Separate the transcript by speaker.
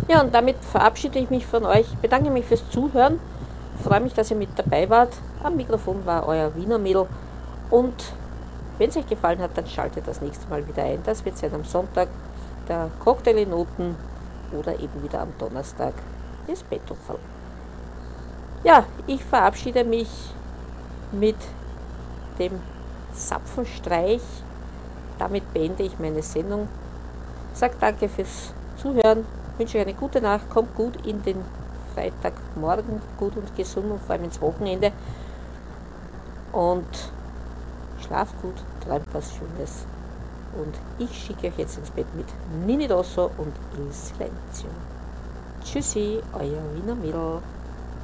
Speaker 1: Ja, und damit verabschiede ich mich von euch, bedanke mich fürs Zuhören, freue mich, dass ihr mit dabei wart. Am Mikrofon war euer Wiener Mädel und wenn es euch gefallen hat, dann schaltet das nächste Mal wieder ein. Das wird sein am Sonntag, der Cocktail in Noten oder eben wieder am Donnerstag, das Bettopferl. Ja, ich verabschiede mich mit dem Zapfenstreich. Damit beende ich meine Sendung. Sag danke fürs Zuhören, wünsche euch eine gute Nacht, kommt gut in den Freitagmorgen, gut und gesund und vor allem ins Wochenende und schlaft gut, träumt was Schönes. Und ich schicke euch jetzt ins Bett mit Nini Dosso und Il Silenzio. Tschüssi, euer Wiener Mädel.